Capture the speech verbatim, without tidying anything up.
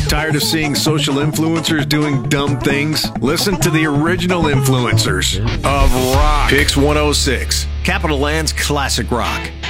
Tired of seeing social influencers doing dumb things? Listen to the original influencers of rock. Pix one oh six, Capital Land's classic rock.